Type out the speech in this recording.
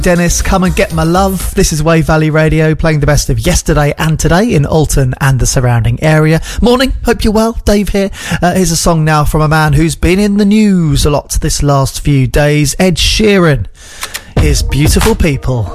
Dennis, Come and Get My Love. This is Wave Valley Radio, playing the best of yesterday and today in Alton and the surrounding area. Morning, hope you're well. Dave here. Here's a song now from a man who's been in the news a lot this last few days. Ed Sheeran. Here's Beautiful People.